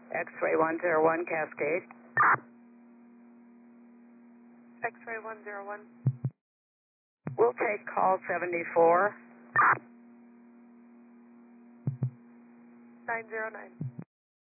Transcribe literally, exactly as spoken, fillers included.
X-ray one zero one, Cascade. X-ray one zero one. We'll take call seventy-four. nine zero nine.